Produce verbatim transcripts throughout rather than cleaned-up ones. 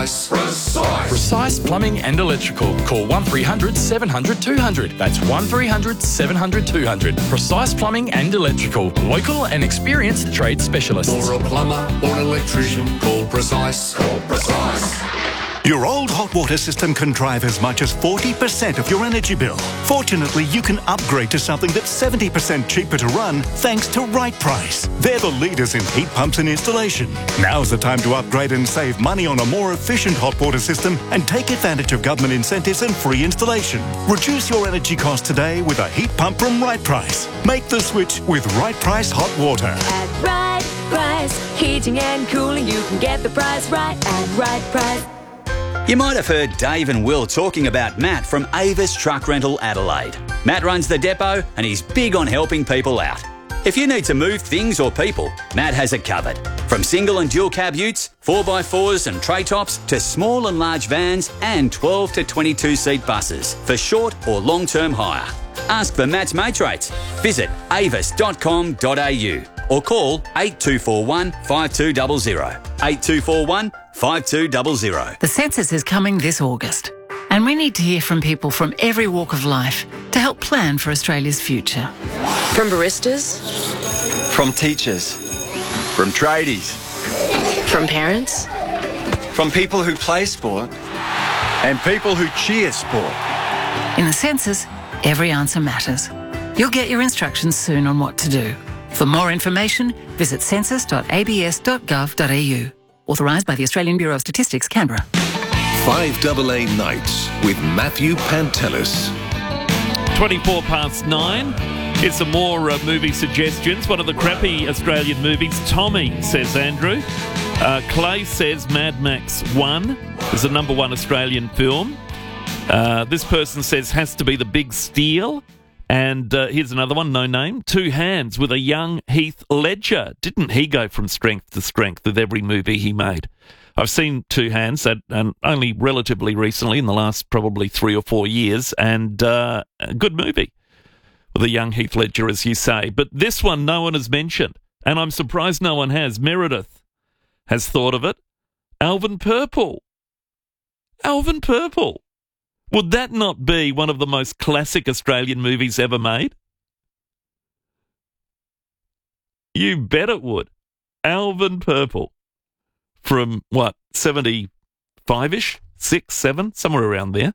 Precise. Precise Plumbing and Electrical. Call one three hundred seven hundred two hundred. That's one three hundred seven hundred two hundred. Precise Plumbing and Electrical. Local and experienced trade specialists. For a plumber or an electrician, call Precise. Call Precise. Your old hot water system can drive as much as forty percent of your energy bill. Fortunately, you can upgrade to something that's seventy percent cheaper to run thanks to Right Price. They're the leaders in heat pumps and installation. Now's the time to upgrade and save money on a more efficient hot water system and take advantage of government incentives and free installation. Reduce your energy cost today with a heat pump from Right Price. Make the switch with Right Price Hot Water. At Right Price, heating and cooling, you can get the price right at Right Price. You might have heard Dave and Will talking about Matt from Avis Truck Rental Adelaide. Matt runs the depot and he's big on helping people out. If you need to move things or people, Matt has it covered. From single and dual cab utes, four by fours and tray tops to small and large vans and twelve to twenty-two seat buses for short or long-term hire. Ask for Matt's mate rates. Visit avis dot com dot a u or call eight two four one, five two zero zero. eight two four one, five two zero zero. The census is coming this August, and we need to hear from people from every walk of life to help plan for Australia's future. From baristas, from teachers, from tradies, from parents, from people who play sport, and people who cheer sport. In the census, every answer matters. You'll get your instructions soon on what to do. For more information, visit census dot a b s dot gov dot a u. Authorised by the Australian Bureau of Statistics, Canberra. five A A Nights with Matthew Pantelis. twenty-four past nine. Here's some more uh, movie suggestions. One of the crappy Australian movies, Tommy, says Andrew. Uh, Clay says Mad Max one is the number one Australian film. Uh, this person says has to be The Big Steal. And uh, here's another one, no name. Two Hands with a young Heath Ledger. Didn't he go from strength to strength with every movie he made? I've seen Two Hands, and, and only relatively recently, in the last probably three or four years, and uh, a good movie with a young Heath Ledger, as you say. But this one no one has mentioned, and I'm surprised no one has. Meredith has thought of it. Alvin Purple. Alvin Purple. Would that not be one of the most classic Australian movies ever made? You bet it would. Alvin Purple. From, what, seventy-five-ish? Six, seven? Somewhere around there.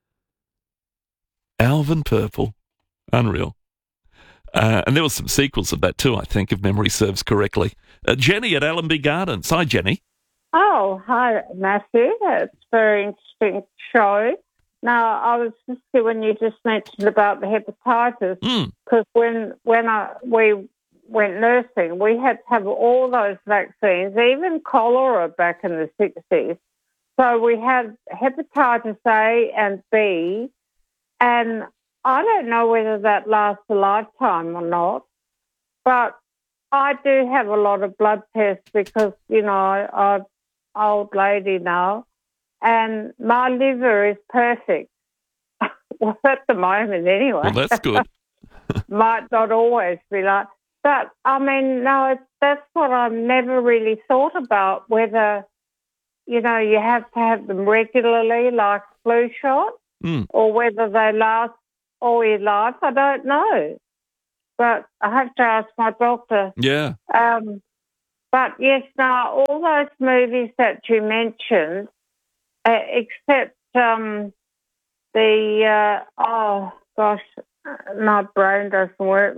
Alvin Purple. Unreal. Uh, and there were some sequels of that too, I think, if memory serves correctly. Uh, Jenny at Allenby Gardens. Hi, Jenny. Oh, hi, Matthew. It's a very interesting show. Now, I was just when you just mentioned about the hepatitis, because mm. when when I, we went nursing, we had to have all those vaccines, even cholera back in the sixties. So we had hepatitis A and B, and I don't know whether that lasts a lifetime or not, but I do have a lot of blood tests because, you know, I, I'm an old lady now. And my liver is perfect. Well, at the moment, anyway. Well, that's good. Might not always be like. But, I mean, no, it's, that's what I've never really thought about, whether, you know, you have to have them regularly, like flu shot, mm. or whether they last all your life. I don't know. But I have to ask my doctor. Yeah. Um, but, yes, now, all those movies that you mentioned, Uh, except um, the, uh, oh, gosh, my brain doesn't work.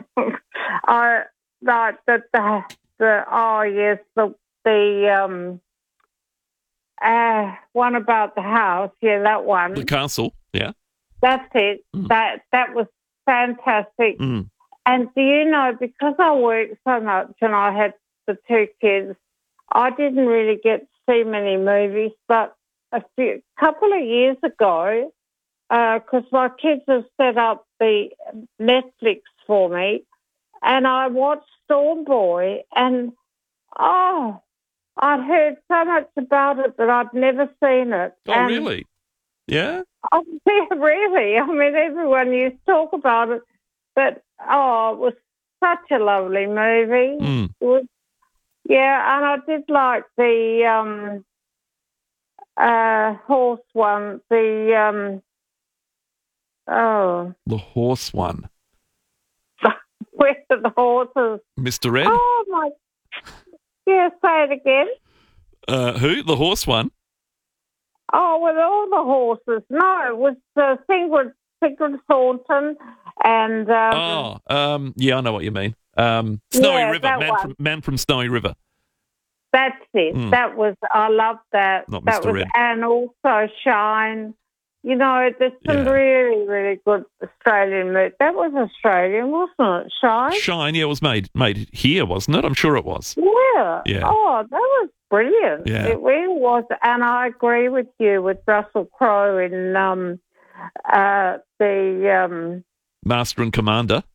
I, like the, the, the, oh, yes, the, the um, uh, one about the house, yeah, that one. The castle, yeah. That's it. Mm. That, that was fantastic. Mm. And do you know, because I worked so much and I had the two kids, I didn't really get to see many movies, but a few, couple of years ago, because uh, my kids have set up the Netflix for me, and I watched Storm Boy, and, oh, I'd heard so much about it that I'd never seen it. Oh, and, really? Yeah? Oh, yeah, really. I mean, everyone used to talk about it, but, oh, it was such a lovely movie. Mm. It was, yeah, and I did like the... Um, uh, horse one, the, um, oh, The horse one. where are the horses? Mister Ed? Oh, my, yeah, say it again. Uh, who? The horse one? Oh, with all the horses. No, it was uh, Sigrid, Sigrid Thornton and... Um, Oh, um, yeah, I know what you mean. Um, Snowy Yeah, River, that man one. from, man from Snowy River. That's it. Mm. That was, I loved that. Not that Mister was, Ed. And also Shine. You know, there's some Yeah. really, really good Australian movies. That was Australian, wasn't it? Shine? Shine, yeah, it was made made here, wasn't it? I'm sure it was. Yeah. Yeah. Oh, that was brilliant. Yeah. It really was. And I agree with you with Russell Crowe in um, uh, the... Um, Master and Commander.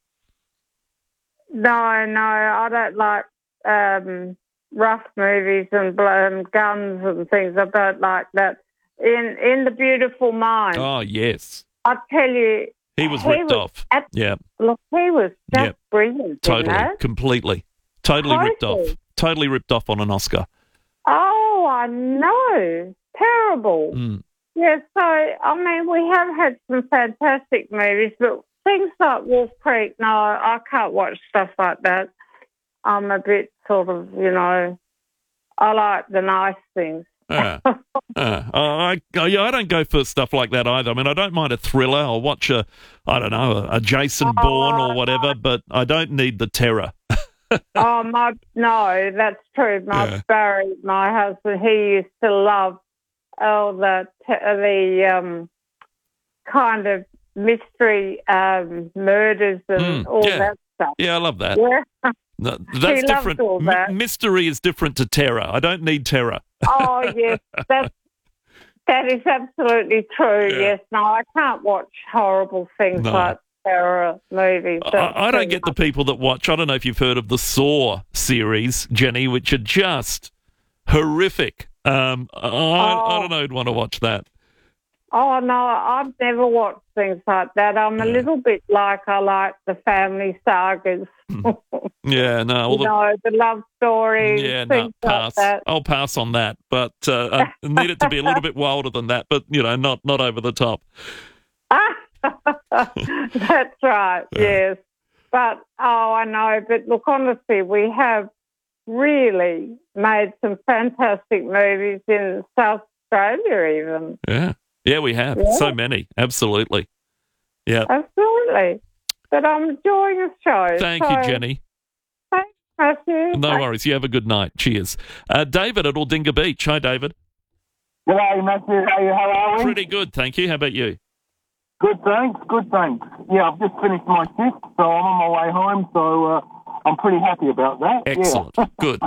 no, no, I don't like um, rough movies and blood and guns and things. I don't like that. In in The Beautiful Mind, Oh, yes. I tell you, He was He ripped was off. ab- Yeah, look, he was just Yep. brilliant. in totally, that. completely. Totally ripped Totally. off. Totally ripped off on an Oscar. Oh, I know. Terrible. Mm. Yeah, so, I mean, we have had some fantastic movies, but things like Wolf Creek, no, I can't watch stuff like that. I'm a bit sort of, you know, I like the nice things. Uh, uh, I, I, yeah, I don't go for stuff like that either. I mean, I don't mind a thriller. I'll watch a, I don't know, a, a Jason Bourne or whatever, but I don't need the terror. Oh, my, no, that's true. My Yeah. Barry, my husband, he used to love all the, the um, kind of mystery um, murders and Mm, all yeah. that stuff. Yeah, I love that. Yeah. No, that's He loves different. all M- that. mystery is different to terror. I don't need terror. Oh, yes, that, that is absolutely true, Yeah. yes. No, I can't watch horrible things No. like terror movies. That's I, I don't too get the much. people that watch. I don't know if you've heard of the Saw series, Jenny, which are just horrific. Um, I, I don't know who'd want to watch that. Oh, no, I've never watched things like that. I'm a Yeah. little bit like I like the family sagas. Yeah, no. All you the, know, the love stories, yeah, no, things like pass. that. I'll pass on that, but uh, I need it to be a little bit wilder than that. But you know, not not over the top. That's right, yes. But, oh, I know. But look, honestly, we have really made some fantastic movies in South Australia even. Yeah, yeah, we have Yeah. so many. Absolutely. Yeah. Absolutely. But I'm enjoying the show. Thank so you, Jenny. Thanks, Matthew. No Thanks. worries. You have a good night. Cheers. Uh, David at Aldinga Beach. Hi, David. G'day, Matthew. How, how are we? Pretty good, thank you. How about you? Good, thanks. Good, thanks. Yeah, I've just finished my shift, so I'm on my way home, so uh, I'm pretty happy about that. Yeah. Excellent. Good.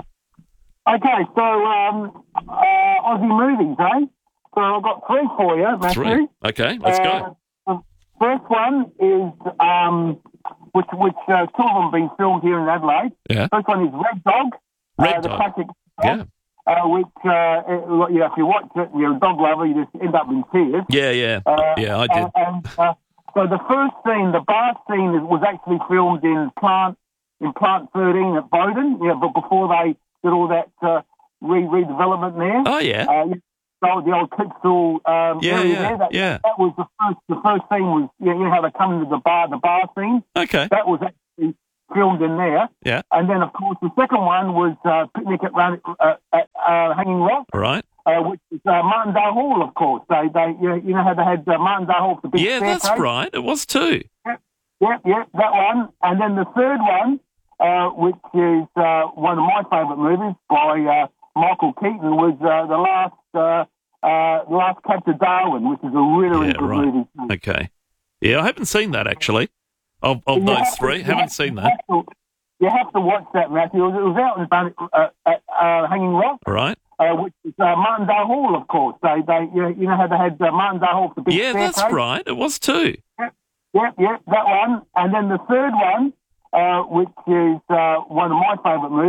Okay, so um, uh, Aussie movies, eh? So I've got three for you, Matthew. Three. Okay, let's Uh, go. The first one is, um, which, which uh, two of them have been filmed here in Adelaide. Yeah. First one is Red Dog. Red uh, the Dog. classic Yeah. Uh, which, uh, it, yeah, if you watch it, you're a dog lover, you just end up in tears. Yeah, yeah. Uh, yeah, I did. And, and, uh, so the first scene, the bar scene, is- was actually filmed in Plant in Plant thirteen at Bowden. Yeah, but before they did all that uh, re redevelopment there. Oh, yeah. Uh, so the old Clipsal um, Yeah, area yeah, there. That, yeah. that was the first. The first scene was yeah, you know how they come into the bar, the bar scene. Okay. That was actually filmed in there. Yeah. And then, of course, the second one was uh, Picnic at, Run- uh, at uh, Hanging Rock. All right. Uh, which is uh, Martindale Hall, of course. They, they, you know, you know how they had uh, Martindale Hall for the big Yeah, that's staircase? right. It was too. Yep, yep, yep, that one. And then the third one, uh, which is uh, one of my favourite movies by uh, Michael Keaton, was uh, the last, uh, uh, the last Captain Darwin, which is a really, really Yeah, good right. movie. Too. Okay. Yeah, I haven't seen that actually. Of of You those have to- three, you haven't have- seen you that. have to- You have to watch that, Matthew. It was, it was out in Bun- uh, at uh, Hanging Rock. All right. Uh, which is uh, Martindale Hall, of course. They, they, you know, you know how they had uh, Martindale Hall for the big Yeah, that's staircase? right. It was too. Yep, yep, yep, that one. And then the third one, uh, which is uh, one of my favourite movies.